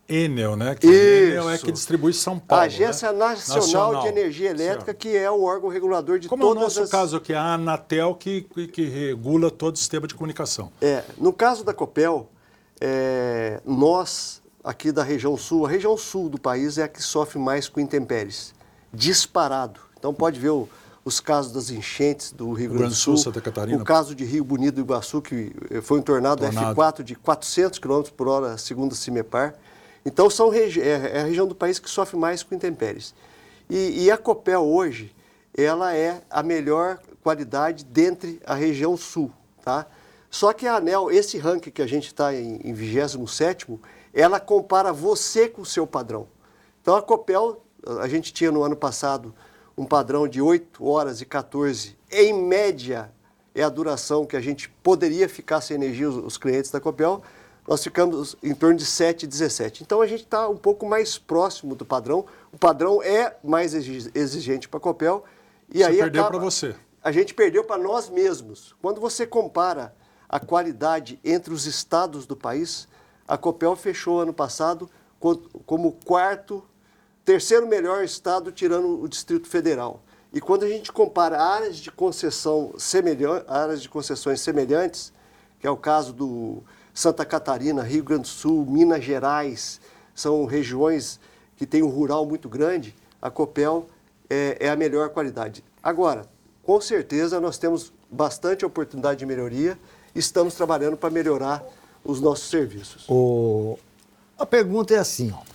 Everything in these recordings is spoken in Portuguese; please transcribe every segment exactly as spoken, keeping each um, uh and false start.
Enel, né? Que Enel é que distribui São Paulo. A Agência né? Nacional, Nacional de Energia Elétrica, certo. Que é o órgão regulador de Como todas Como é o nosso as... caso aqui, a Anatel, que, que, que regula todo o sistema de comunicação. É, no caso da Copel, é, nós, aqui da região sul, a região sul do país é a que sofre mais com intempéries, disparado. Então pode ver o, os casos das enchentes do Rio Grande do Sul, Santa Catarina. O caso de Rio Bonito do Iguaçu, que foi um tornado, tornado. F quatro de quatrocentos quilômetros por hora, segundo a CIMEPAR. Então, são regi é a região do país que sofre mais com intempéries. E, e a Copel hoje, ela é a melhor qualidade dentre a região sul, tá? Só que a ANEEL, esse ranking que a gente está em, em vigésimo sétimo, ela compara você com o seu padrão. Então, a Copel, a gente tinha no ano passado um padrão de oito horas e quatorze, em média, é a duração que a gente poderia ficar sem energia, os, os clientes da Copel. Nós ficamos em torno de sete e dezessete. Então, a gente está um pouco mais próximo do padrão. O padrão é mais exigente para a Copel. E você aí perdeu para você. A gente perdeu para nós mesmos. Quando você compara a qualidade entre os estados do país, a Copel fechou ano passado como quarto, terceiro melhor estado, tirando o Distrito Federal. E quando a gente compara áreas de concessão semelhantes, áreas de concessões semelhantes, que é o caso do Santa Catarina, Rio Grande do Sul, Minas Gerais, são regiões que têm um rural muito grande, a Copel é, é a melhor qualidade. Agora, com certeza nós temos bastante oportunidade de melhoria, estamos trabalhando para melhorar os nossos serviços. O... A pergunta é assim, ó.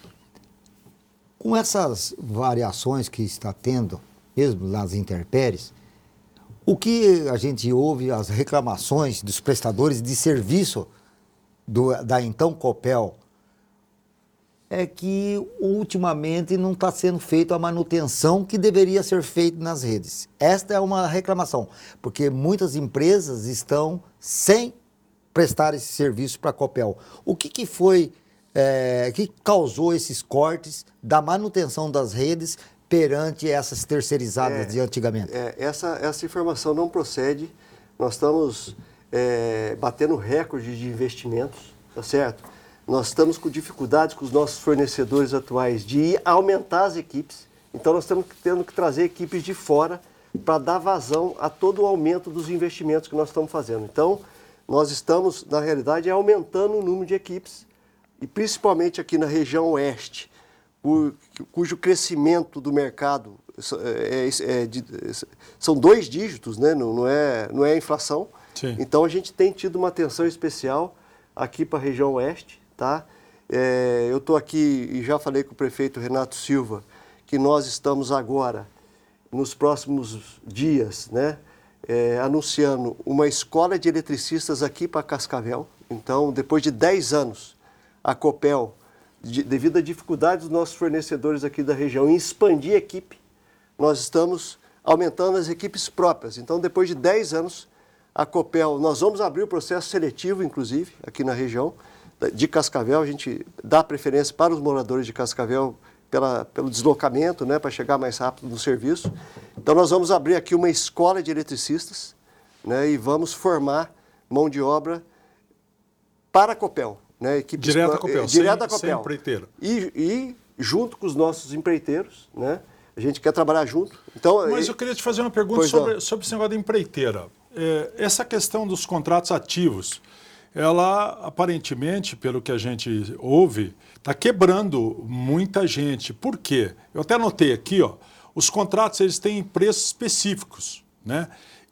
Com essas variações que está tendo, mesmo nas intempéries, o que a gente ouve, as reclamações dos prestadores de serviço Do, da então Copel, é que ultimamente não está sendo feita a manutenção que deveria ser feita nas redes. Esta é uma reclamação, porque muitas empresas estão sem prestar esse serviço para a Copel. O que, que foi, é, que causou esses cortes da manutenção das redes perante essas terceirizadas é, de antigamente? É, essa, essa informação não procede. Nós estamos... É, batendo recorde de investimentos, tá certo? Nós estamos com dificuldades com os nossos fornecedores atuais de aumentar as equipes, então nós estamos tendo que trazer equipes de fora para dar vazão a todo o aumento dos investimentos que nós estamos fazendo. Então, nós estamos, na realidade, aumentando o número de equipes, e principalmente aqui na região oeste, cujo crescimento do mercado é, é, é de, são dois dígitos, né? não, não, é, não é inflação. Sim. Então, a gente tem tido uma atenção especial aqui para a região oeste, tá? É, eu estou aqui e já falei com o prefeito Renato Silva que nós estamos agora, nos próximos dias, né, é, anunciando uma escola de eletricistas aqui para Cascavel. Então, depois de dez anos, a Copel, de, devido à dificuldade dos nossos fornecedores aqui da região em expandir a equipe, nós estamos aumentando as equipes próprias. Então, depois de dez anos, a Copel, nós vamos abrir o processo seletivo, inclusive, aqui na região de Cascavel. A gente dá preferência para os moradores de Cascavel pela, pelo deslocamento, né, para chegar mais rápido no serviço. Então, nós vamos abrir aqui uma escola de eletricistas, né, e vamos formar mão de obra para a Copel. Né, equipes direto da Copel, direto sem, da Copel. sem empreiteiro. E, e junto com os nossos empreiteiros, né, a gente quer trabalhar junto. Então, Mas eu queria te fazer uma pergunta sobre, sobre esse negócio da empreiteira. É, essa questão dos contratos ativos, ela aparentemente, pelo que a gente ouve, está quebrando muita gente. Por quê? Eu até anotei aqui, ó, os contratos eles têm preços específicos, né?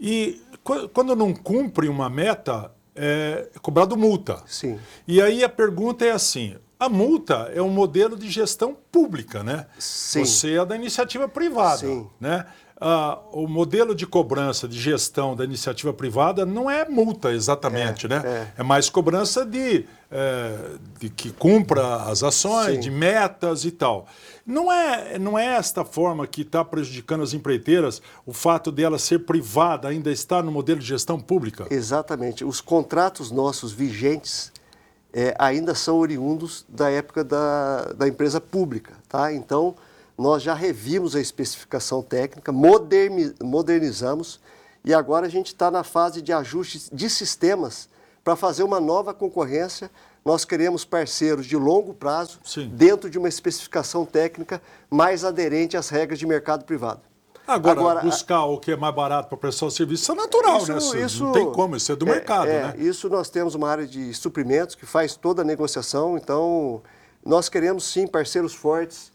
E quando não cumpre uma meta, é cobrado multa. Sim. E aí a pergunta é assim, a multa é um modelo de gestão pública, né? Sim. Você é da iniciativa privada, Sim. né? Ah, o modelo de cobrança de gestão da iniciativa privada não é multa exatamente, é, né? É. é mais cobrança de, é, de que cumpra as ações, Sim. de metas e tal. Não é, não é esta forma que está prejudicando as empreiteiras, o fato dela ser privada ainda estar no modelo de gestão pública? Exatamente. Os contratos nossos vigentes é, ainda são oriundos da época da, da empresa pública, tá? Então, nós já revimos a especificação técnica, moderni, modernizamos e agora a gente está na fase de ajustes de sistemas para fazer uma nova concorrência nós queremos parceiros de longo prazo, Sim. dentro de uma especificação técnica mais aderente às regras de mercado privado. Agora, Agora buscar o que é mais barato para prestar o serviço, isso é natural, isso, né? Isso, isso, não tem como, isso é do é, mercado, é, né? Isso nós temos uma área de suprimentos que faz toda a negociação, então nós queremos sim parceiros fortes.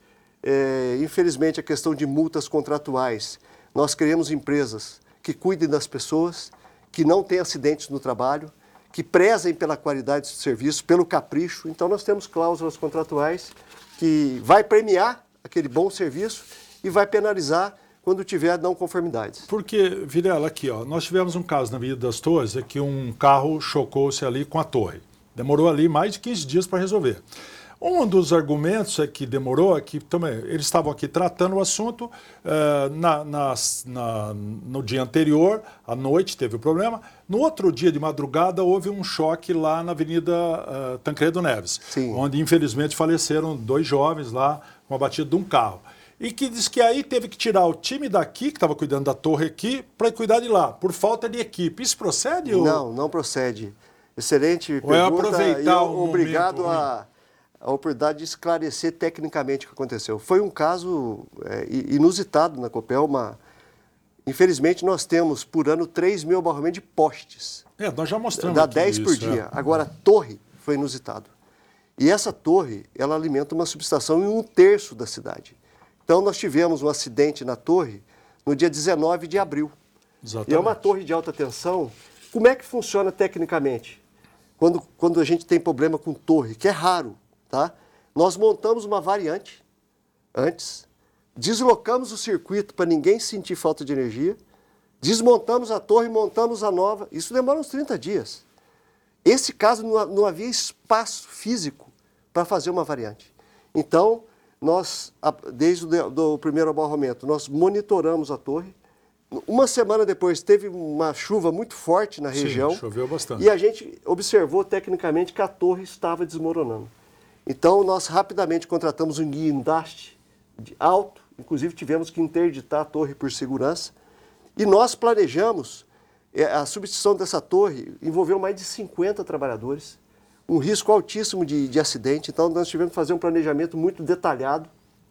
É, infelizmente, a questão de multas contratuais, nós queremos empresas que cuidem das pessoas, que não tenham acidentes no trabalho, que prezem pela qualidade do serviço, pelo capricho. Então nós temos cláusulas contratuais que vai premiar aquele bom serviço e vai penalizar quando tiver não conformidades. Porque, Vilela, aqui, ó, nós tivemos um caso na Avenida das Torres, é que um carro chocou-se ali com a torre. Demorou ali mais de quinze dias para resolver. Um dos argumentos é que demorou, é que também eles estavam aqui tratando o assunto, eh, na, na, na, no dia anterior, à noite, teve o problema. No outro dia de madrugada, houve um choque lá na Avenida uh, Tancredo Neves, Sim. onde infelizmente faleceram dois jovens lá com a batida de um carro. E que diz que aí teve que tirar o time daqui, que estava cuidando da torre aqui, para cuidar de lá, por falta de equipe. Isso procede? Ou... Não, não procede. Excelente Ou é pergunta. aproveitar e um obrigado a, a oportunidade de esclarecer tecnicamente o que aconteceu. Foi um caso é, inusitado na Copel. Uma... Infelizmente, nós temos por ano três mil abarroamentos de postes. É, nós já mostramos. Dá dez por isso, dia. É. Agora, a torre foi inusitado. E essa torre, ela alimenta uma subestação em um terço da cidade. Então, nós tivemos um acidente na torre no dia dezenove de abril. Exatamente. E é uma torre de alta tensão. Como é que funciona tecnicamente? Quando, quando a gente tem problema com torre, que é raro, tá? Nós montamos uma variante antes, deslocamos o circuito para ninguém sentir falta de energia, desmontamos a torre e montamos a nova. Isso demora uns trinta dias. Esse caso não, não havia espaço físico para fazer uma variante. Então, nós, desde o do primeiro abarroamento, nós monitoramos a torre. Uma semana depois teve uma chuva muito forte na região. Sim, choveu bastante. E a gente observou tecnicamente que a torre estava desmoronando. Então, nós rapidamente contratamos um guindaste alto, inclusive tivemos que interditar a torre por segurança. E nós planejamos, a substituição dessa torre envolveu mais de cinquenta trabalhadores, um risco altíssimo de, de acidente. Então, nós tivemos que fazer um planejamento muito detalhado.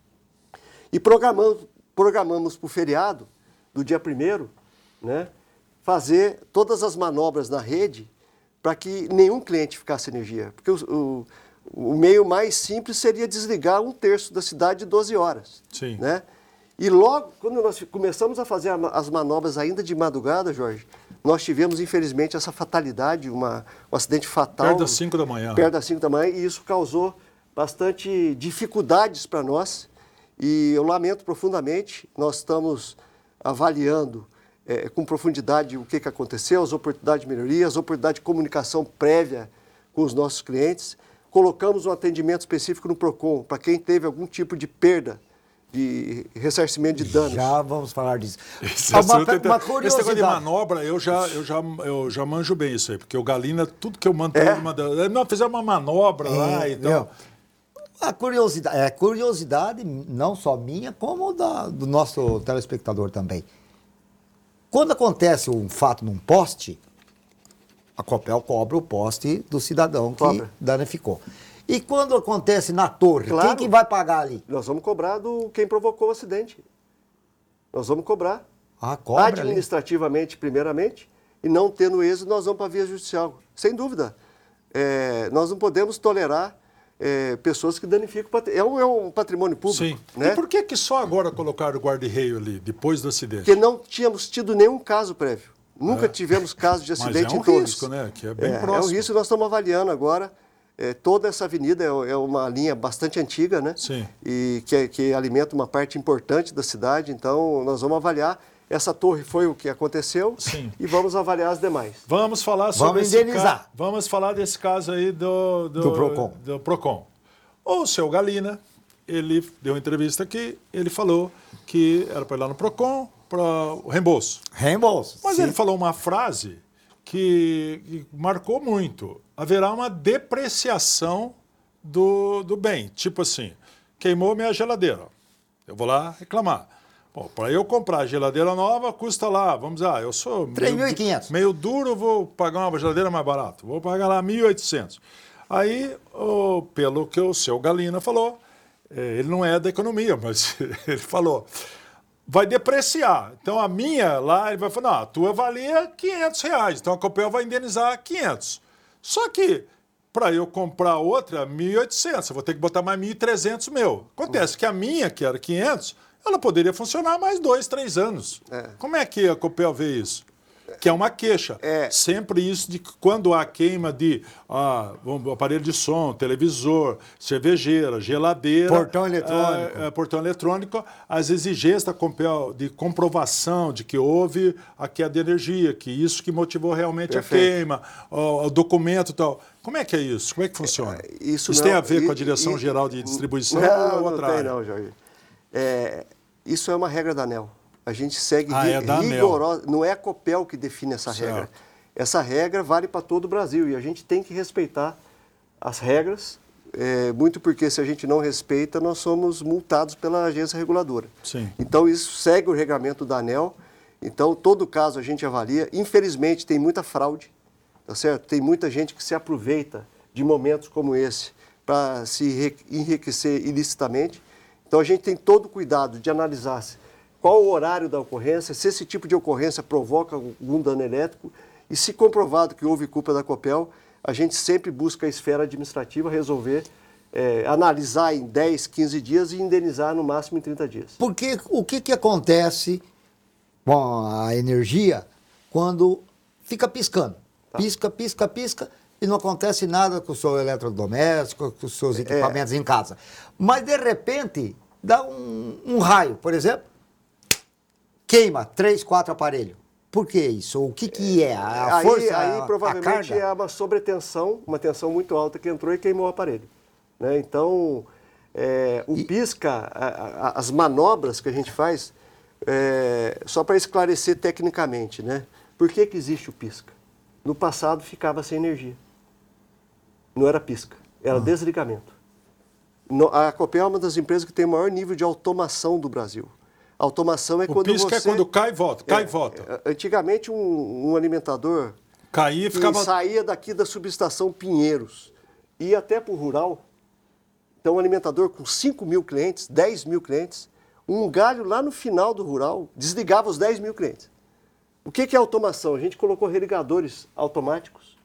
E programamos, programamos para o feriado do dia primeiro, né, fazer todas as manobras na rede para que nenhum cliente ficasse sem energia. Porque o, o, o meio mais simples seria desligar um terço da cidade em doze horas. Sim. Né? E logo, quando nós começamos a fazer as manobras ainda de madrugada, Jorge, nós tivemos, infelizmente, essa fatalidade, uma, um acidente fatal. Perto das cinco da manhã. Perto das cinco da manhã, e isso causou bastante dificuldades para nós. E eu lamento profundamente, nós estamos avaliando é, com profundidade o que, que aconteceu, as oportunidades de melhoria, as oportunidades de comunicação prévia com os nossos clientes. Colocamos um atendimento específico no PROCON para quem teve algum tipo de perda, de ressarcimento de danos. Já vamos falar disso. Esse, uma, assunto, uma então, curiosidade. esse negócio de manobra, eu já, eu, já, eu já manjo bem isso aí, porque o Galina, tudo que eu mando, É? ele manda, não, fizeram uma manobra lá e tal. A curiosidade, é curiosidade não só minha, como da, do nosso telespectador também. Quando acontece um fato num poste, a Copel cobra o poste do cidadão que Cobra. danificou. E quando acontece na torre, Claro. quem que vai pagar ali? Nós vamos cobrar do quem provocou o acidente. Nós vamos cobrar. Ah, cobra ali. Administrativamente, primeiramente, e não tendo êxito, nós vamos para a via judicial. Sem dúvida. É, nós não podemos tolerar é, pessoas que danificam o patrimônio. É um, é um patrimônio público. Sim. Né? E por que, que só agora colocaram o guarda-reio ali, depois do acidente? Porque não tínhamos tido nenhum caso prévio. Nunca É. tivemos caso de Mas acidente é um em torres. risco, né? Que é bem é, próximo. É um risco que nós estamos avaliando agora. É, toda essa avenida é, é uma linha bastante antiga, né? Sim. E que, que alimenta uma parte importante da cidade. Então, nós vamos avaliar. Essa torre foi o que aconteceu. Sim. E vamos avaliar as demais. Vamos falar sobre Vamos esse indenizar. ca... Vamos falar desse caso aí do, do, Do PROCON. do PROCON. O seu Galina, ele deu uma entrevista aqui, ele falou que era para ir lá no PROCON para o reembolso. Reembolso. Mas sim. ele falou uma frase que, que marcou muito. Haverá uma depreciação do, do bem. Tipo assim, queimou minha geladeira. Eu vou lá reclamar. Bom, para eu comprar geladeira nova, custa lá, vamos lá, eu sou três mil e quinhentos. meio, meio duro, vou pagar uma geladeira mais barata. Vou pagar lá mil e oitocentos. Aí, oh, pelo que o seu Galina falou, ele não é da economia, mas ele falou, vai depreciar. Então a minha lá, ele vai falar, não, a tua valia quinhentos reais, então a Copel vai indenizar quinhentos. Só que para eu comprar outra, mil e oitocentos, eu vou ter que botar mais mil e trezentos meu. Acontece que a minha, que era quinhentos, ela poderia funcionar mais dois, três anos. É. Como é que a Copel vê isso? Que é uma queixa. É. Sempre isso de que quando há queima de ah, aparelho de som, televisor, cervejeira, geladeira... Portão eletrônico. É, é, portão eletrônico, as exigências da Copel de comprovação de que houve a queda de energia, que isso que motivou realmente Perfeito. a queima, o, o documento e tal. Como é que é isso? Como é que funciona? É, isso isso não, tem a ver e, com a Direção-Geral de Distribuição não, ou outra não área? Não, não, Jorge. É, isso é uma regra da ANEEL. A gente segue ah, é rigorosa. Não é a Copel que define essa certo. regra. Essa regra vale para todo o Brasil e a gente tem que respeitar as regras, é, muito porque se a gente não respeita, nós somos multados pela agência reguladora. Sim. Então isso segue o regulamento da ANEEL. Então todo caso a gente avalia. Infelizmente tem muita fraude, tá certo? Tem muita gente que se aproveita de momentos como esse para se enriquecer ilicitamente. Então a gente tem todo o cuidado de analisar qual o horário da ocorrência, se esse tipo de ocorrência provoca algum dano elétrico e se comprovado que houve culpa da Copel, a gente sempre busca a esfera administrativa resolver, é, analisar em dez, quinze dias e indenizar no máximo em trinta dias. Porque o que, que acontece com a energia quando fica piscando? Tá. Pisca, pisca, pisca e não acontece nada com o seu eletrodoméstico, com os seus equipamentos é... em casa. Mas de repente dá um, um raio, por exemplo, queima três, quatro aparelhos. Por que isso? O que, que é? A aí, força, aí a, provavelmente a é uma sobretensão, uma tensão muito alta que entrou e queimou o aparelho. Né? Então, é, o e... pisca, a, a, as manobras que a gente faz, é, só para esclarecer tecnicamente, né? Por que, que existe o pisca? No passado ficava sem energia. Não era pisca, era ah. desligamento. No, a Copel é uma das empresas que tem o maior nível de automação do Brasil. Automação é o quando pisca você... é quando cai e volta, cai é, e volta. Antigamente, um, um alimentador Caía, que ficava... saía daqui da subestação Pinheiros, ia até para o rural, então um alimentador com cinco mil clientes, dez mil clientes, um galho lá no final do rural desligava os dez mil clientes. O que, que é automação? A gente colocou religadores automáticos,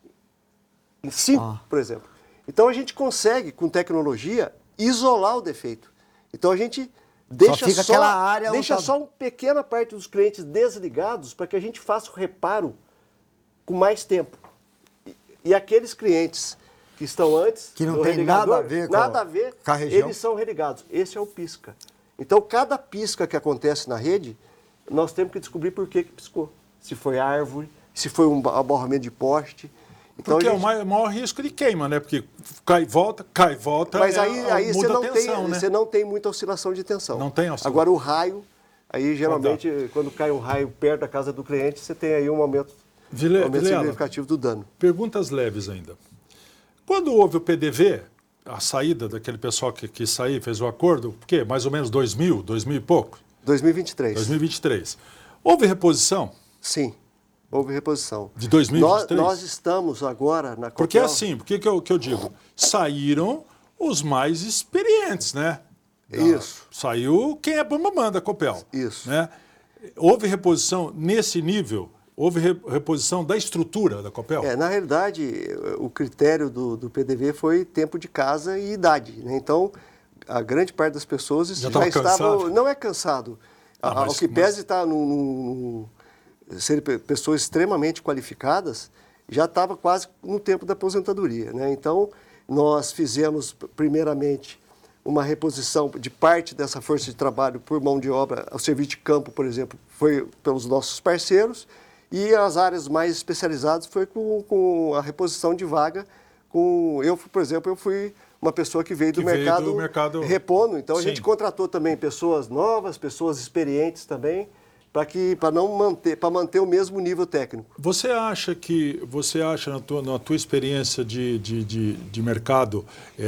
em cinco, ah. por exemplo. Então a gente consegue, com tecnologia, isolar o defeito. Então a gente... Deixa, só, fica só, aquela área deixa tá... só uma pequena parte dos clientes desligados para que a gente faça o reparo com mais tempo. E, e aqueles clientes que estão antes que não tem nada a ver com, nada a ver, com a região, eles são religados. Esse é o pisca. Então, cada pisca que acontece na rede, nós temos que descobrir por que, que piscou. Se foi árvore, se foi um aborramento de poste. Então, Porque gente... é o maior, maior risco de queima, né? Porque cai e volta, cai e volta. Mas aí, é, aí você, não tensão, tem, né? você não tem muita oscilação de tensão. Não tem oscilação. Agora o raio, aí geralmente quando cai um raio perto da casa do cliente, você tem aí um aumento, Vile... um aumento Vilela, significativo do dano. Perguntas leves ainda. Quando houve o P D V, a saída daquele pessoal que quis sair, fez o acordo, o quê? Mais ou menos dois mil, dois mil e pouco? dois mil e vinte e três. dois mil e vinte e três. Houve reposição? Sim. Houve reposição. De dois mil e vinte e três? Nós, nós estamos agora na Copel... Porque é assim, porque que eu, que eu digo? Saíram os mais experientes, né? Da, Isso. Saiu quem é bambamã da Copel. Isso. Né? Houve reposição nesse nível? Houve re, reposição da estrutura da Copel? É, na realidade, o critério do, do P D V foi tempo de casa e idade. Né? Então, a grande parte das pessoas já, já estavam... Não é cansado. Ah, mas, Ao que mas... pese está no... no serem pessoas extremamente qualificadas, já estava quase no tempo da aposentadoria. Né? Então, nós fizemos, primeiramente, uma reposição de parte dessa força de trabalho por mão de obra, o serviço de campo, por exemplo, foi pelos nossos parceiros, e as áreas mais especializadas foi com, com a reposição de vaga. Com, eu, por exemplo, eu fui uma pessoa que veio, que do, veio mercado do mercado repondo, então Sim. a gente contratou também pessoas novas, pessoas experientes também, para que para não manter para manter o mesmo nível técnico. Você acha que você acha na tua, na tua experiência de, de, de, de mercado é,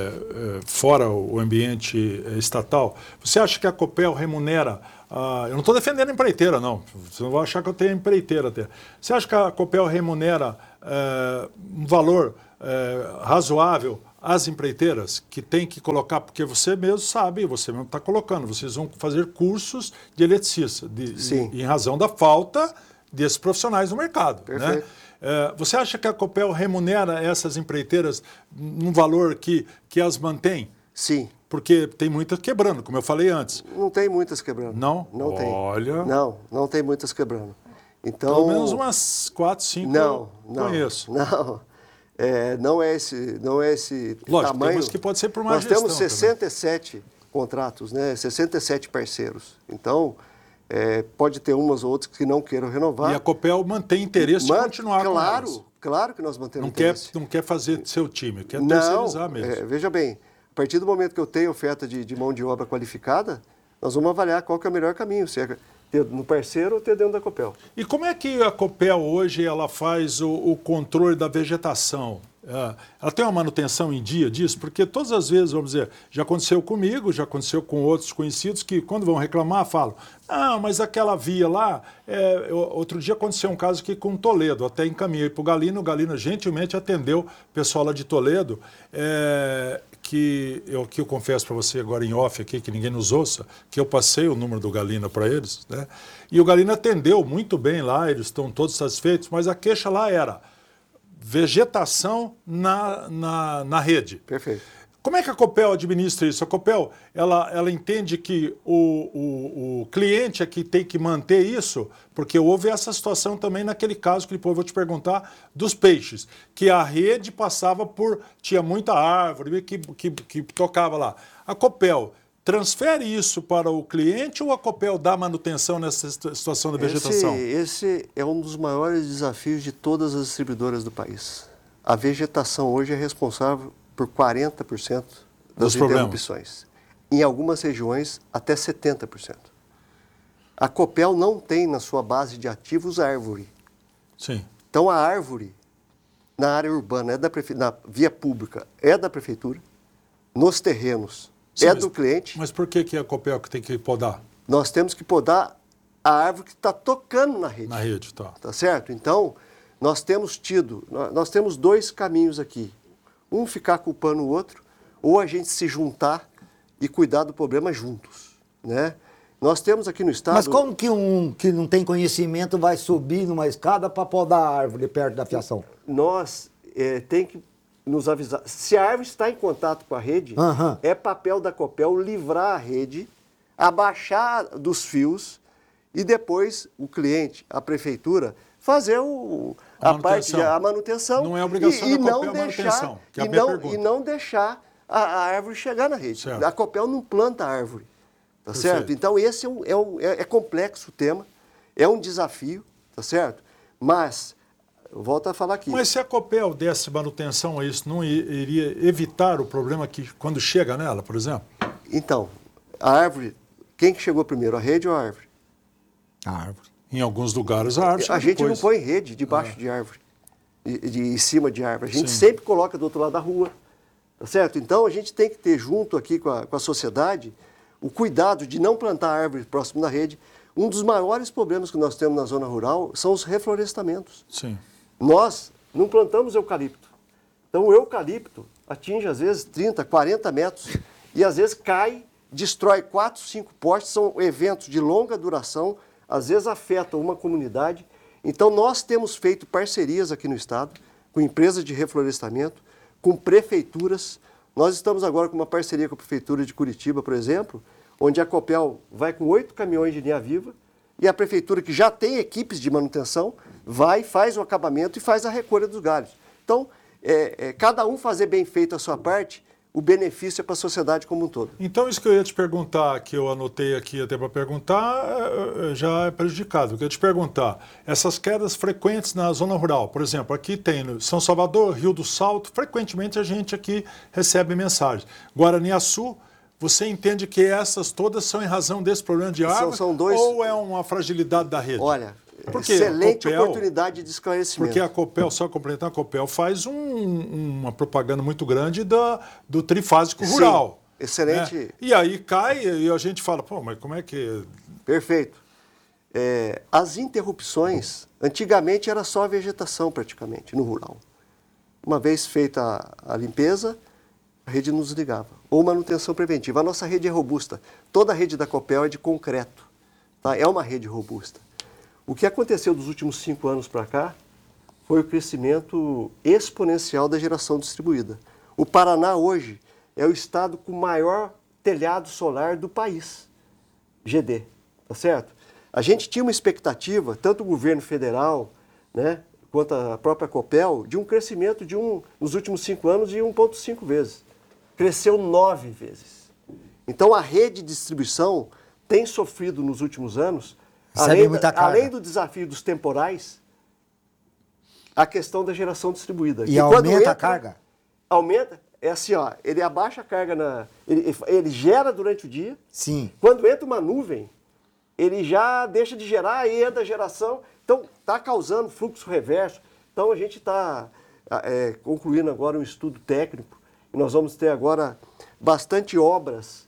é, fora o ambiente estatal, você acha que a Copel remunera? Ah, eu não estou defendendo a empreiteira, não. Você não vai achar que eu tenho empreiteira até. Você acha que a Copel remunera é, um valor é, razoável às empreiteiras que tem que colocar, porque você mesmo sabe, você mesmo está colocando, vocês vão fazer cursos de eletricista, de, Sim. em, em razão da falta desses profissionais no mercado. Perfeito. Né? É, você acha que a Copel remunera essas empreiteiras num valor que, que as mantém? Sim. Porque tem muitas quebrando, como eu falei antes. Não tem muitas quebrando. Não? Não tem. Olha. Não, não tem muitas quebrando. Então, pelo menos umas quatro, cinco não, eu não, conheço. Não, é, não é esse, não é esse Lógico, tamanho. tem umas que pode ser por má Nós gestão temos sessenta e sete também. Contratos, né? sessenta e sete parceiros. Então, é, pode ter umas ou outras que não queiram renovar. E a Copel mantém interesse Man, de continuar claro, com elas. Claro que nós mantemos Não quer, interesse. não quer fazer seu time, quer Não, terceirizar mesmo. É, veja bem, a partir do momento que eu tenho oferta de, de mão de obra qualificada, nós vamos avaliar qual que é o melhor caminho, se é ter no parceiro ou ter dentro da Copel. E como é que a Copel hoje ela faz o, o controle da vegetação? É, ela tem uma manutenção em dia disso? Porque todas as vezes, vamos dizer, já aconteceu comigo, já aconteceu com outros conhecidos que quando vão reclamar falam, ah, mas aquela via lá, é, eu, outro dia aconteceu um caso aqui com Toledo, até encaminhei para o Galino, o Galino gentilmente atendeu o pessoal lá de Toledo, é, que eu, que eu confesso para você agora em off aqui, que ninguém nos ouça, que eu passei o número do Galino para eles, né? E o Galino atendeu muito bem lá, eles estão todos satisfeitos, mas a queixa lá era vegetação na, na, na rede. Perfeito. Como é que a Copel administra isso? A Copel, ela, ela entende que o, o, o cliente é que tem que manter isso, porque houve essa situação também naquele caso que depois eu vou te perguntar, dos peixes, que a rede passava por, tinha muita árvore que, que, que tocava lá. A Copel transfere isso para o cliente ou a Copel dá manutenção nessa situação da vegetação? Esse, esse é um dos maiores desafios de todas as distribuidoras do país. A vegetação hoje é responsável por quarenta por cento das interrupções. Em algumas regiões, até setenta por cento. A Copel não tem na sua base de ativos árvore. Sim. Então, a árvore na área urbana, é da prefe... na via pública, é da prefeitura, nos terrenos, Sim, é mas, do cliente. Mas por que, que é a Copel que tem que podar? Nós temos que podar a árvore que está tocando na rede. Na rede, tá. Tá certo? Então, nós temos tido, nós temos dois caminhos aqui. Um ficar culpando o outro, ou a gente se juntar e cuidar do problema juntos, né? Nós temos aqui no estado... Mas como que um que não tem conhecimento vai subir numa escada para podar a árvore perto da fiação? Nós é, tem que nos avisar. Se a árvore está em contato com a rede, uhum. é papel da Copel livrar a rede, abaixar dos fios e depois o cliente, a prefeitura, fazer o, a, a parte a manutenção. Não é obrigação e, da e Copel não deixar, manutenção, que é a e, minha não, pergunta. e não deixar a, a árvore chegar na rede. Certo. A Copel não planta a árvore. Tá Perfeito. certo? Então, esse é, um, é, um, é, é complexo o tema, é um desafio, tá certo? Mas, eu volto a falar aqui. Mas se a Copel desse manutenção a isso, não iria evitar o problema que quando chega nela, por exemplo? Então, a árvore, quem que chegou primeiro, a rede ou a árvore? A árvore. Em alguns lugares a árvore A gente depois. não põe rede debaixo Ah. de árvore, de, de, em cima de árvore. A gente Sim. sempre coloca do outro lado da rua, tá certo? Então, a gente tem que ter junto aqui com a, com a sociedade o cuidado de não plantar árvore próximo da rede. Um dos maiores problemas que nós temos na zona rural são os reflorestamentos. Sim. Nós não plantamos eucalipto. Então, o eucalipto atinge, às vezes, trinta, quarenta metros e, às vezes, cai, destrói quatro, cinco postes. São eventos de longa duração, às vezes afetam uma comunidade. Então, nós temos feito parcerias aqui no estado com empresas de reflorestamento, com prefeituras. Nós estamos agora com uma parceria com a Prefeitura de Curitiba, por exemplo, onde a Copel vai com oito caminhões de linha viva e a Prefeitura, que já tem equipes de manutenção, vai, faz o acabamento e faz a recolha dos galhos. Então, é, é, cada um fazer bem feito a sua parte, o benefício é para a sociedade como um todo. Então, isso que eu ia te perguntar, que eu anotei aqui até para perguntar, já é prejudicado. Eu queria te perguntar, essas quedas frequentes na zona rural, por exemplo, aqui tem no São Salvador, Rio do Salto, frequentemente a gente aqui recebe mensagens. Guaraniaçu, você entende que essas todas são em razão desse problema de árvore São, são dois... ou é uma fragilidade da rede? Olha, Porque excelente Copel, oportunidade de esclarecimento. Porque a Copel, só complementar, a Copel faz um, uma propaganda muito grande da, do trifásico Sim, rural. excelente. Né? E aí cai e a gente fala, pô, mas como é que... Perfeito. É, as interrupções, antigamente era só a vegetação praticamente no rural. uma vez feita a, a limpeza, a rede nos ligava. Ou manutenção preventiva. A nossa rede é robusta. Toda a rede da Copel é de concreto. Tá? É uma rede robusta. O que aconteceu dos últimos cinco anos para cá foi o crescimento exponencial da geração distribuída. O Paraná hoje é o estado com o maior telhado solar do país, G D, tá certo? A gente tinha uma expectativa, tanto o governo federal, né, quanto a própria Copel, de um crescimento de um, nos últimos cinco anos de um vírgula cinco vezes. Cresceu nove vezes. Então a rede de distribuição tem sofrido nos últimos anos, além, muita da, além do desafio dos temporais, a questão da geração distribuída. E aumenta entra, a carga? Aumenta. É assim, ó, ele abaixa a carga, na, ele, ele gera durante o dia. Sim. Quando entra uma nuvem, ele já deixa de gerar e entra a geração. Então, está causando fluxo reverso. Então, a gente está é, concluindo agora um estudo técnico. E nós vamos ter agora bastante obras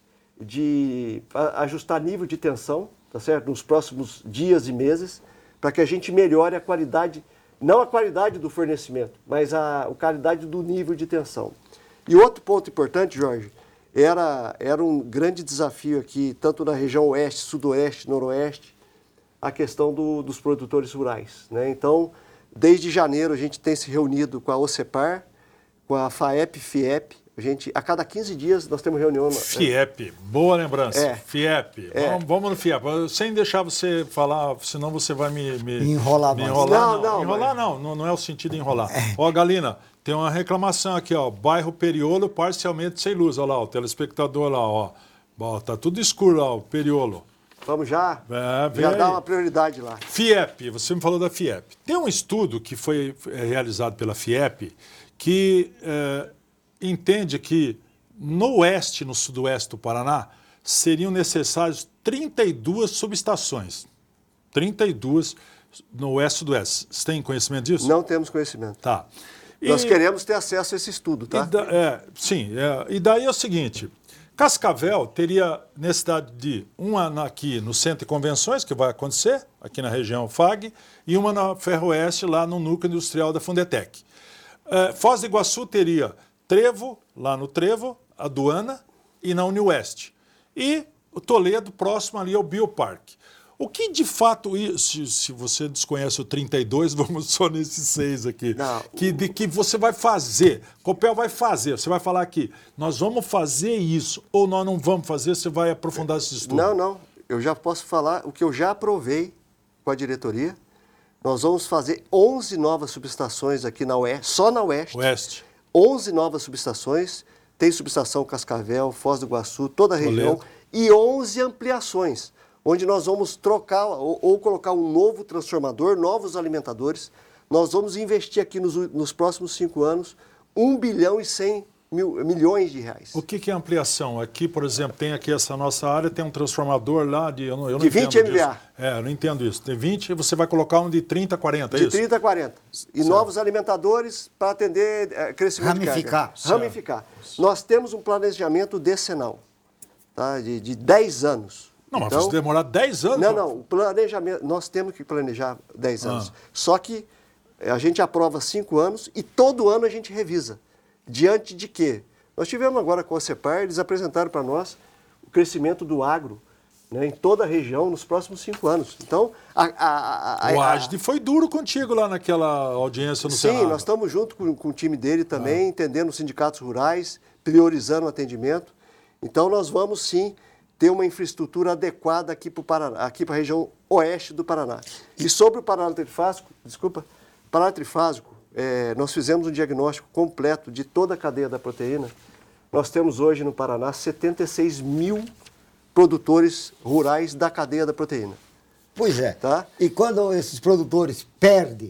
de ajustar nível de tensão, tá certo? Nos próximos dias e meses, para que a gente melhore a qualidade, não a qualidade do fornecimento, mas a, a qualidade do nível de tensão. E outro ponto importante, Jorge, era, era um grande desafio aqui, tanto na região oeste, sudoeste, noroeste, a questão do, dos produtores rurais, né? Então, desde janeiro a gente tem se reunido com a OCEPAR, com a FAEP, FIEP, a gente, a cada quinze dias nós temos reunião... FIEP, boa lembrança. É. FIEP. É. Vamos, vamos no FIEP. Sem deixar você falar, senão você vai me... me enrolar. Me enrolar não, não. não, enrolar mas... não, não, não é o sentido de enrolar. É. Ó, Galina, tem uma reclamação aqui, ó. Bairro Periolo parcialmente sem luz. Olha lá, o telespectador lá, ó. Ó, tá tudo escuro lá, o Periolo. Vamos já? É, já aí. dá uma prioridade lá. FIEP, você me falou da FIEP. Tem um estudo que foi realizado pela FIEP que é, entende que no oeste e no sudoeste do Paraná seriam necessários trinta e duas subestações. trinta e duas no oeste e sudoeste. Você tem conhecimento disso? Não temos conhecimento. Tá. E, Nós queremos ter acesso a esse estudo, tá? E da, é, sim. É, e daí é o seguinte, Cascavel teria necessidade de uma aqui no Centro de Convenções, que vai acontecer, aqui na região F A G, e uma na Ferroeste, lá no núcleo industrial da Fundetec. É, Foz do Iguaçu teria Trevo, lá no Trevo, Aduana e na Unioeste. E o Toledo, próximo ali ao Bioparque. O que de fato, se, se você desconhece o trinta e dois, vamos só nesses seis aqui, Não. que, de, que você vai fazer, Copel vai fazer, você vai falar aqui, nós vamos fazer isso ou nós não vamos fazer, você vai aprofundar esse estudo? Não, não, eu já posso falar o que eu já aprovei com a diretoria. Nós vamos fazer onze novas subestações aqui na Oeste, só na Oeste. Oeste. onze novas subestações, tem subestação Cascavel, Foz do Iguaçu, toda a região, Toledo. E onze ampliações, onde nós vamos trocar ou, ou colocar um novo transformador, novos alimentadores. Nós vamos investir aqui nos, nos próximos cinco anos um bilhão e cem mil, milhões de reais. O que, que é ampliação? Aqui, por exemplo, tem aqui essa nossa área, tem um transformador lá de... Eu não, eu não De vinte entendo M V A. disso. É, eu não entendo isso. Tem vinte e você vai colocar um de trinta, quarenta, é De isso? trinta a quarenta. E Certo. novos alimentadores para atender é, crescimento Ramificar. de carga. Certo. Ramificar. Nós temos um planejamento decenal, tá? de, de dez anos. Não, mas Então, você demorar dez anos... Não, não, o planejamento, nós temos que planejar dez anos. Ah. Só que a gente aprova cinco anos e todo ano a gente revisa. Diante de quê? Nós tivemos agora com a CEPAR, eles apresentaram para nós o crescimento do agro, né, em toda a região nos próximos cinco anos. Então, a, a, a, O a, Agde foi duro contigo lá naquela audiência no sim, Senado. nós estamos junto com, com o time dele também, Ah. entendendo os sindicatos rurais, priorizando o atendimento. Então, nós vamos sim ter uma infraestrutura adequada aqui para o Paraná, aqui para a região oeste do Paraná. E sobre o Paraná trifásico, desculpa, Paraná trifásico, é, nós fizemos um diagnóstico completo de toda a cadeia da proteína. Nós temos hoje no Paraná setenta e seis mil produtores rurais da cadeia da proteína. Pois é. Tá? E quando esses produtores perdem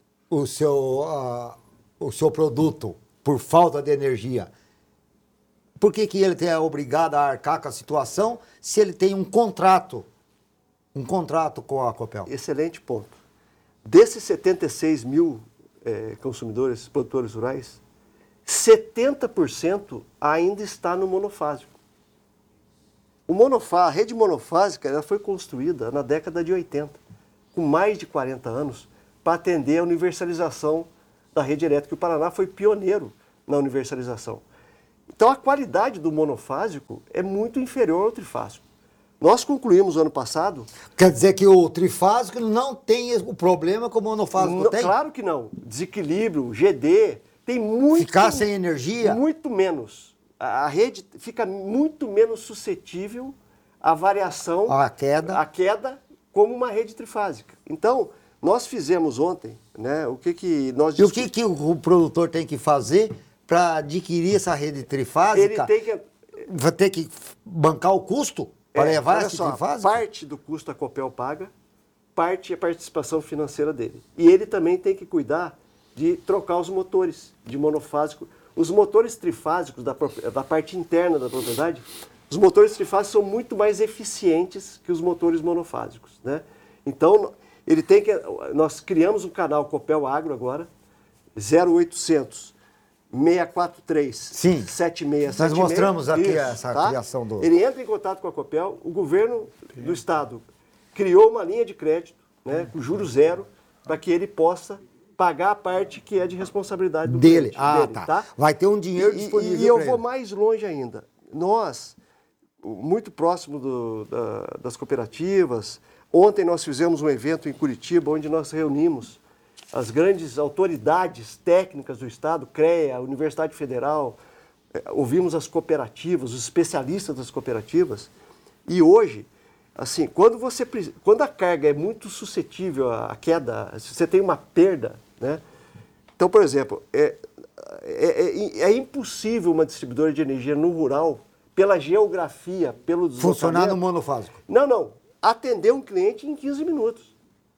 o seu, uh, o seu produto por falta de energia, por que, que ele é obrigado a arcar com a situação se ele tem um contrato, um contrato com a Copel? Excelente ponto. Desses setenta e seis mil é, consumidores, produtores rurais, setenta por cento ainda está no monofásico. O monofá, a rede monofásica ela foi construída na década de oitenta, com mais de quarenta anos, para atender a universalização da rede elétrica. O Paraná foi pioneiro na universalização. Então, a qualidade do monofásico é muito inferior ao trifásico. Nós concluímos ano passado... Quer dizer que o trifásico não tem o problema que o monofásico não, tem? Claro que não. Desequilíbrio, G D, tem muito... Ficar sem energia? Muito menos. A, a rede fica muito menos suscetível à variação... À queda. À queda, como uma rede trifásica. Então, nós fizemos ontem, né, o que que nós... E o que, que o produtor tem que fazer para adquirir essa rede trifásica? Ele tem que... Vai ter que bancar o custo para é, levar olha esse só, trifásico? parte do custo a Copel paga, parte é a participação financeira dele. E ele também tem que cuidar de trocar os motores de monofásico. Os motores trifásicos da, da parte interna da propriedade, os motores trifásicos são muito mais eficientes que os motores monofásicos, né? Então, ele tem que... Nós criamos um canal Copel Agro agora, zero oitocentos, seis quatro três, Sim. sete seis sete seis. Nós mostramos aqui Isso, essa tá? criação do... Ele entra em contato com a Copel, o governo do estado criou uma linha de crédito, né, com juros zero, para que ele possa pagar a parte que é de responsabilidade do dele. cliente, Ah, dele, tá. tá? Vai ter um dinheiro E, disponível e, e eu pra vou ele. mais longe ainda. Nós, muito próximo do, da, das cooperativas, ontem nós fizemos um evento em Curitiba, onde nós reunimos as grandes autoridades técnicas do Estado, CREA, Universidade Federal, ouvimos as cooperativas, os especialistas das cooperativas, e hoje, assim, quando, você, quando a carga é muito suscetível à queda, se você tem uma perda, né? Então, por exemplo, é, é, é, é impossível uma distribuidora de energia no rural, pela geografia, pelo deslocamento... Funcionar no monofásico. Não, não. Atender um cliente em quinze minutos.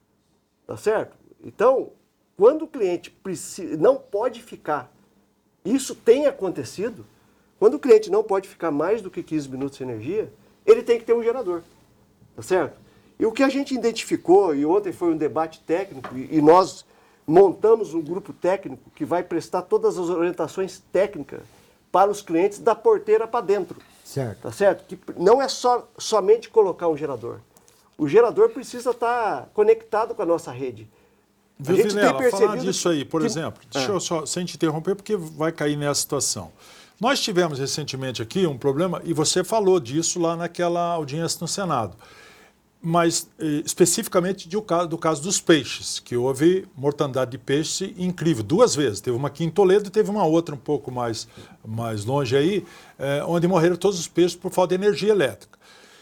Tá certo? Então, quando o cliente precisa, não pode ficar, isso tem acontecido, quando o cliente não pode ficar mais do que quinze minutos sem energia, ele tem que ter um gerador. Tá certo? E o que a gente identificou, e ontem foi um debate técnico, e, e nós montamos um grupo técnico que vai prestar todas as orientações técnicas para os clientes da porteira para dentro. Certo. Tá certo? Que não é só, somente colocar um gerador. O gerador precisa estar conectado com a nossa rede. Viu, Vilela, falar disso aí, por que... exemplo, deixa é. eu só, sem te interromper, porque vai cair nessa situação. Nós tivemos recentemente aqui um problema, e você falou disso lá naquela audiência no Senado, mas especificamente do caso, do caso dos peixes, que houve mortandade de peixe incrível, duas vezes. Teve uma aqui em Toledo e teve uma outra um pouco mais, mais longe aí, é, onde morreram todos os peixes por falta de energia elétrica.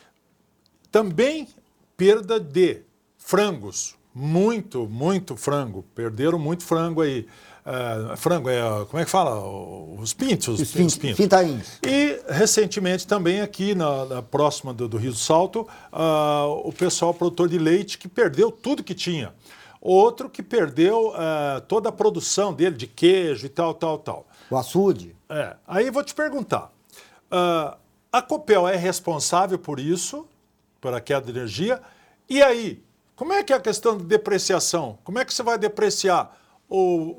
Também perda de frangos, muito, muito frango, perderam muito frango aí. Uh, frango, é, como é que fala? Os pintos. Os, os, pintos, os pintos. Pintainhos. E, recentemente, também aqui, na, na próxima do, do Rio do Salto, uh, o pessoal produtor de leite que perdeu tudo que tinha. Outro que perdeu uh, toda a produção dele, de queijo e tal, tal, tal. O açude. É. Aí vou te perguntar, uh, a Copel é responsável por isso, por a queda de energia, e aí, como é que é a questão de depreciação? Como é que você vai depreciar O,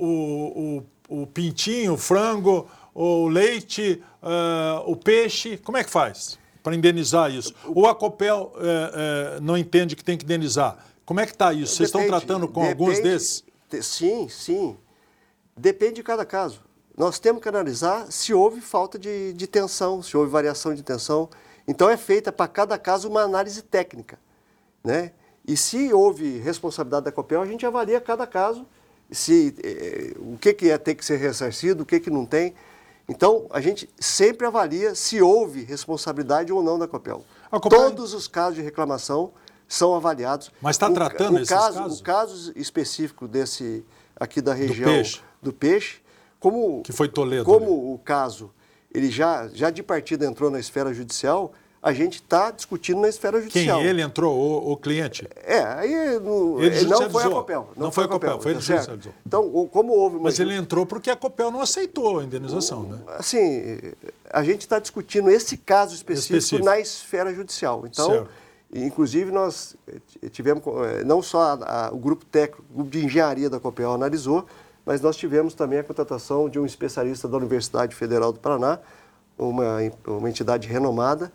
o, o, o pintinho, o frango, o leite, uh, o peixe? Como é que faz para indenizar isso? Ou a Copel uh, uh, não entende que tem que indenizar? Como é que está isso? Vocês Depende, estão tratando com depende, alguns desses? Sim, sim. Depende de cada caso. Nós temos que analisar se houve falta de, de tensão, se houve variação de tensão. Então é feita para cada caso uma análise técnica, né? E se houve responsabilidade da Copel, a gente avalia cada caso, se, eh, o que, que é ter que ser ressarcido, o que, que não tem. Então, a gente sempre avalia se houve responsabilidade ou não da Copel. Copel... Todos os casos de reclamação são avaliados. Mas está tratando o esses caso, casos? O caso específico desse, aqui da região do peixe, do peixe como, que foi Toledo, como ali. o caso, ele já, já de partida entrou na esfera judicial, a gente está discutindo na esfera judicial. Quem? Ele entrou, o, o cliente? É, aí no, ele não foi a Copel. Não, não foi a Copel, Copel foi ele judicializou. Então, como houve uma... Mas ele entrou porque a Copel não aceitou a indenização, né? Assim, a gente está discutindo esse caso específico, específico na esfera judicial. Então, certo. Inclusive, nós tivemos, não só a, a, o grupo técnico, o grupo de engenharia da Copel analisou, mas nós tivemos também a contratação de um especialista da Universidade Federal do Paraná, uma, uma entidade renomada,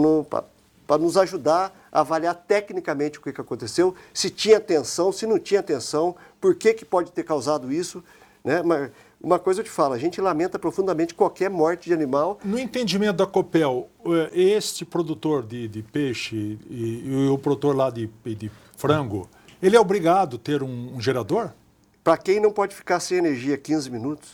para nos ajudar a avaliar tecnicamente o que, que aconteceu, se tinha tensão, se não tinha tensão, por que, que pode ter causado isso, né? Mas uma coisa eu te falo, a gente lamenta profundamente qualquer morte de animal. No entendimento da Copel, este produtor de, de peixe e, e o produtor lá de, de frango, ele é obrigado a ter um, um gerador? Para quem não pode ficar sem energia quinze minutos,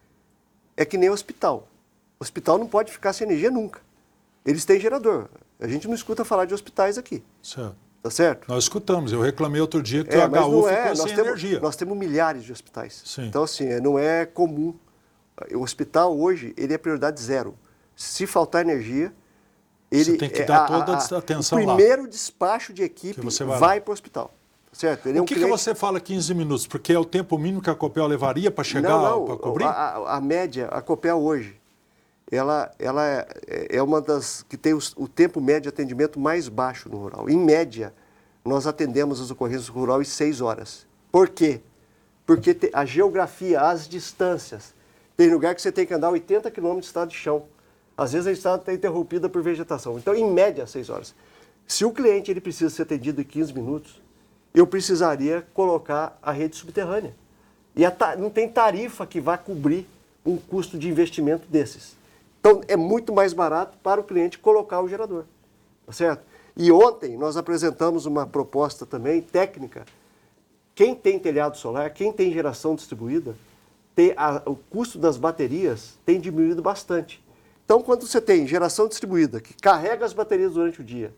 é que nem o hospital. O hospital não pode ficar sem energia nunca. Eles têm gerador. A gente não escuta falar de hospitais aqui. Certo. Tá certo? Nós escutamos. Eu reclamei outro dia que é, o H U ficou é, sem temos, energia. Nós temos milhares de hospitais. Sim. Então, assim, não é comum. O hospital hoje, ele é prioridade zero. Se faltar energia, ele... Você tem que dar é, toda a, a, a atenção lá. O primeiro despacho de equipe vai, vai para o hospital. Certo? Ele o é um que, cliente... que você fala quinze minutos? Porque é o tempo mínimo que a Copel levaria para chegar, para cobrir? A, a, a média, a Copel hoje, ela, ela é, é uma das que tem o, o tempo médio de atendimento mais baixo no rural. Em média, nós atendemos as ocorrências no rural em seis horas. Por quê? Porque te, a geografia, as distâncias. Tem lugar que você tem que andar oitenta quilômetros de estado de chão. Às vezes a estrada está interrompida por vegetação. Então, em média, seis horas. Se o cliente ele precisa ser atendido em quinze minutos, eu precisaria colocar a rede subterrânea. E a, não tem tarifa que vá cobrir um custo de investimento desses. Então, é muito mais barato para o cliente colocar o gerador. Tá certo? E ontem nós apresentamos uma proposta também técnica. Quem tem telhado solar, quem tem geração distribuída, tem a, o custo das baterias tem diminuído bastante. Então, quando você tem geração distribuída, que carrega as baterias durante o dia,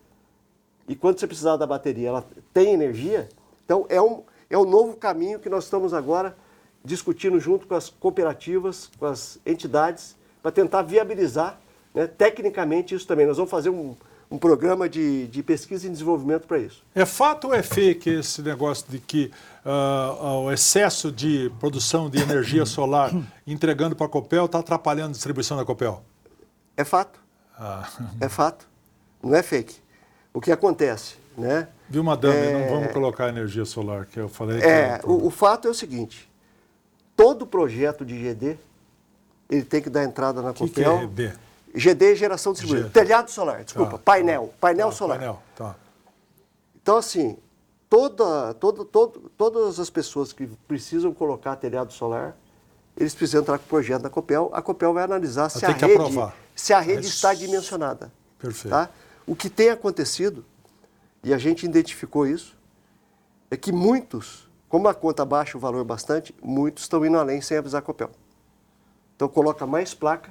e quando você precisar da bateria, ela tem energia, então é um, é um novo caminho que nós estamos agora discutindo junto com as cooperativas, com as entidades, para tentar viabilizar, né, tecnicamente isso também. Nós vamos fazer um, um programa de, de pesquisa e desenvolvimento para isso. É fato ou é fake esse negócio de que uh, o excesso de produção de energia solar entregando para a Copel está atrapalhando a distribuição da Copel? É fato. Ah. É fato. Não é fake. O que acontece, né? Viu, madame, é... não vamos colocar energia solar, que eu falei que... É, o, o fato é o seguinte, todo projeto de G D, ele tem que dar entrada na Copel. O que, que é G D? G D é geração distribuída. G... Telhado solar, desculpa, tá. painel, painel tá, solar. Painel, tá. Então, assim, toda, todo, todo, todas as pessoas que precisam colocar telhado solar, eles precisam entrar com o projeto na Copel. A Copel vai analisar se a, rede, se a rede é... está dimensionada. Perfeito. Tá? O que tem acontecido, e a gente identificou isso, é que muitos, como a conta baixa o valor bastante, muitos estão indo além sem avisar a Copel. Então coloca mais placa,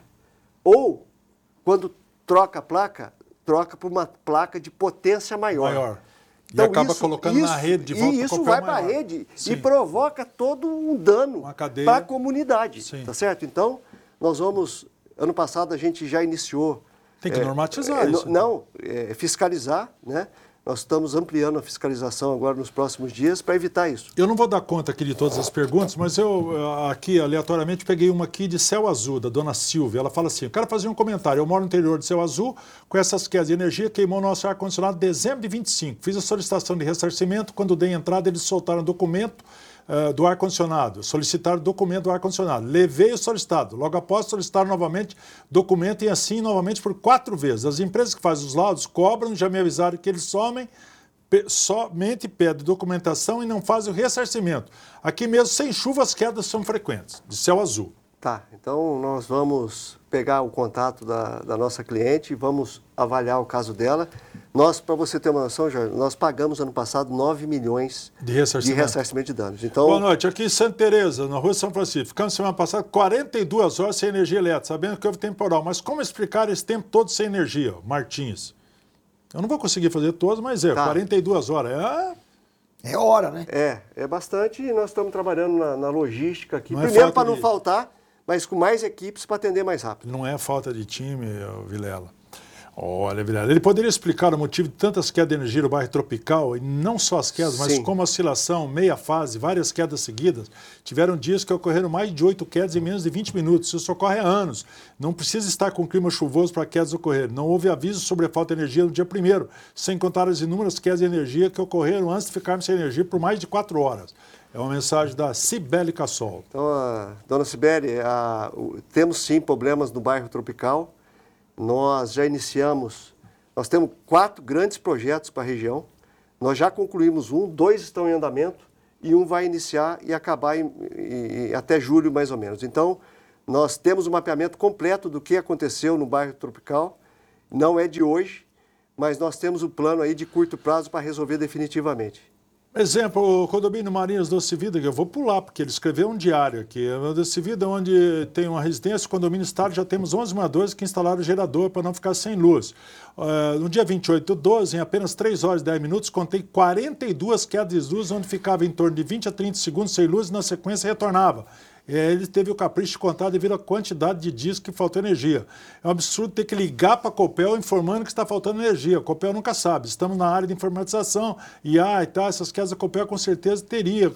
ou quando troca a placa, troca por uma placa de potência maior. Maior. E então, acaba isso, colocando isso, na rede de volta. E isso vai para a rede Sim. e provoca todo um dano para a comunidade. Sim. Tá certo? Então, nós vamos... Ano passado a gente já iniciou... Tem que é, normatizar é, isso. Não, é, fiscalizar, né? Nós estamos ampliando a fiscalização agora nos próximos dias para evitar isso. Eu não vou dar conta aqui de todas as perguntas, mas eu aqui aleatoriamente peguei uma aqui de Céu Azul, da dona Silvia. Ela fala assim, eu quero fazer um comentário. Eu moro no interior de Céu Azul, com essas quedas de energia, queimou nosso ar-condicionado em dezembro de vinte e cinco. Fiz a solicitação de ressarcimento, quando dei entrada eles soltaram documento uh, do ar-condicionado, solicitaram documento do ar-condicionado. Levei o solicitado, logo após solicitaram novamente documento e assim novamente por quatro vezes. As empresas que fazem os laudos cobram, já me avisaram que eles somem, pe somente pedem documentação e não fazem o ressarcimento. Aqui mesmo, sem chuva, as quedas são frequentes, de Céu Azul. Tá, então nós vamos pegar o contato da, da nossa cliente e vamos avaliar o caso dela. Nós, para você ter uma noção, Jorge, nós pagamos ano passado nove milhões de ressarcimento de, ressarcimento de danos. Então, boa noite, aqui em Santa Teresa, na rua São Francisco. Ficamos semana passada quarenta e duas horas sem energia elétrica, sabendo que houve temporal. Mas como explicar esse tempo todo sem energia, Martins? Eu não vou conseguir fazer todos, mas é, tá. quarenta e duas horas. É... é hora, né? É, é bastante e nós estamos trabalhando na, na logística aqui. Não Primeiro, é para não de... faltar, mas com mais equipes para atender mais rápido. Não é falta de time, Vilela. Olha, Vilela, ele poderia explicar o motivo de tantas quedas de energia no bairro Tropical, e não só as quedas, mas Sim. como oscilação, meia fase, várias quedas seguidas. Tiveram dias que ocorreram mais de oito quedas em menos de vinte minutos. Isso ocorre há anos. Não precisa estar com clima chuvoso para quedas ocorrerem. Não houve aviso sobre a falta de energia no dia primeiro, sem contar as inúmeras quedas de energia que ocorreram antes de ficarmos sem energia por mais de quatro horas. É uma mensagem da Cibele Cassol. Então, a, dona Cibele, a, o, temos sim problemas no bairro Tropical. Nós já iniciamos, nós temos quatro grandes projetos para a região. Nós já concluímos um, dois estão em andamento e um vai iniciar e acabar em, em, até julho, mais ou menos. Então, nós temos um mapeamento completo do que aconteceu no bairro Tropical, não é de hoje, mas nós temos o plano aí de curto prazo para resolver definitivamente. Exemplo, o condomínio Marinhas Doce Vida, que eu vou pular, porque ele escreveu um diário aqui. O Doce Vida, onde tem uma residência, o condomínio Estado, já temos onze moradores que instalaram gerador para não ficar sem luz. Uh, no dia vinte e oito do doze, em apenas três horas e dez minutos, contei quarenta e duas quedas de luz, onde ficava em torno de vinte a trinta segundos sem luz e na sequência retornava. Ele teve o capricho de contar devido à quantidade de dias que faltou energia. É um absurdo ter que ligar para a Copel informando que está faltando energia. A Copel nunca sabe. Estamos na área de informatização, I A e tal, essas quedas da Copel com certeza teria.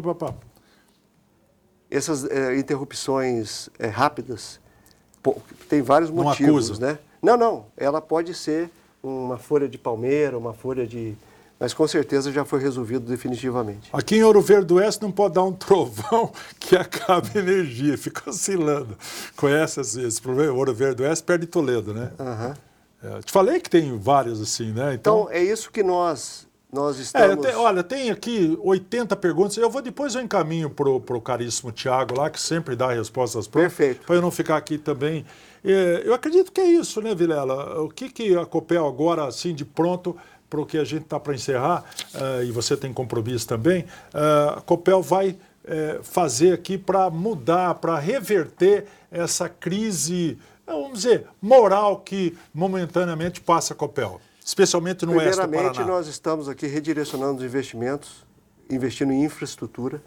Essas é, interrupções é, rápidas, pô, tem vários não motivos, acusa. né? Não, não. Ela pode ser uma folha de palmeira, uma folha de... Mas com certeza já foi resolvido definitivamente. Aqui em Ouro Verde do Oeste não pode dar um trovão que acabe a energia, fica oscilando. Conhece esse, esse problema? Ouro Verde do Oeste perde Toledo, né? Uhum. É, te falei que tem várias assim, né? Então, então é isso que nós, nós estamos... É, te, olha, tem aqui oitenta perguntas. Eu vou depois eu encaminho para o caríssimo Tiago lá, que sempre dá respostas prontas. Perfeito. Para eu não ficar aqui também. É, eu acredito que é isso, né, Vilela? O que, que a Copel agora, assim, de pronto... para o que a gente está para encerrar, uh, e você tem compromisso também, uh, a Copel vai uh, fazer aqui para mudar, para reverter essa crise, vamos dizer, moral que momentaneamente passa a Copel, especialmente no oeste do Paraná. Primeiramente, nós estamos aqui redirecionando os investimentos, investindo em infraestrutura,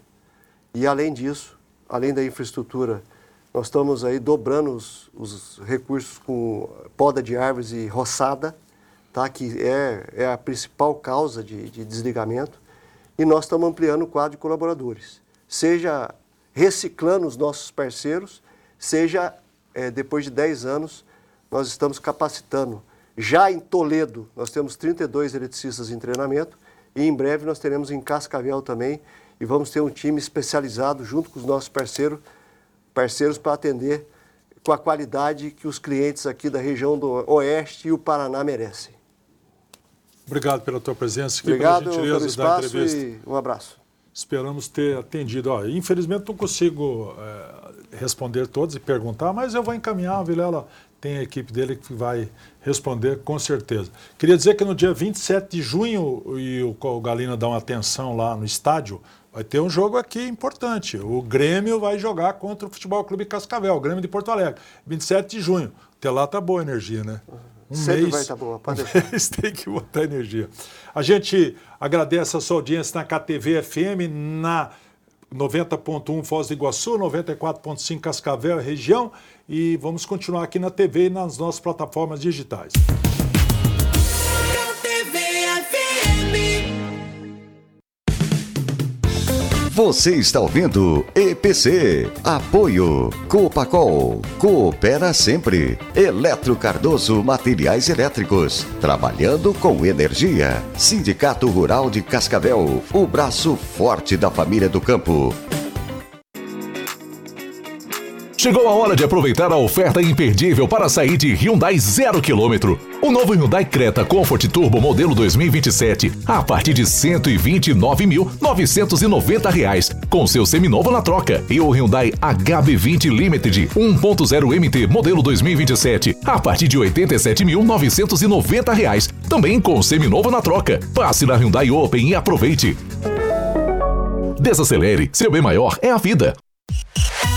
e além disso, além da infraestrutura, nós estamos aí dobrando os, os recursos com poda de árvores e roçada, tá, que é, é a principal causa de, de desligamento, e nós estamos ampliando o quadro de colaboradores, seja reciclando os nossos parceiros, seja, é, depois de dez anos, nós estamos capacitando. Já em Toledo, nós temos trinta e dois eletricistas em treinamento, e em breve nós teremos em Cascavel também, e vamos ter um time especializado junto com os nossos parceiros, parceiros para atender com a qualidade que os clientes aqui da região do Oeste e o Paraná merecem. Obrigado pela tua presença, Obrigado pela gentileza pelo espaço da entrevista. E um abraço. Esperamos ter atendido. Ó, infelizmente não consigo é, responder todos e perguntar, mas eu vou encaminhar, o Vilela tem a equipe dele que vai responder com certeza. Queria dizer que no dia vinte e sete de junho, e o, o Galina dá uma atenção lá no estádio, vai ter um jogo aqui importante. O Grêmio vai jogar contra o Futebol Clube Cascavel, o Grêmio de Porto Alegre. vinte e sete de junho. Até lá tá boa a energia, né? Um Sempre mês, vai estar boa, pode um deixar. mês tem que botar energia. A gente agradece a sua audiência na K T V F M, na noventa ponto um Foz do Iguaçu, noventa e quatro ponto cinco Cascavel, região, e vamos continuar aqui na T V e nas nossas plataformas digitais. Você está ouvindo E P C. Apoio Copacol. Coopera sempre. Eletro Cardoso Materiais Elétricos. Trabalhando com energia. Sindicato Rural de Cascavel. O braço forte da família do campo. Chegou a hora de aproveitar a oferta imperdível para sair de Hyundai zero quilômetro. O novo Hyundai Creta Comfort Turbo modelo dois mil e vinte e sete a partir de cento e vinte e nove mil novecentos e noventa reais, com seu seminovo na troca. E o Hyundai H B vinte Limited um ponto zero M T modelo dois mil e vinte e sete a partir de oitenta e sete mil novecentos e noventa reais, também com seminovo na troca. Passe na Hyundai Open e aproveite. Desacelere, seu bem maior é a vida.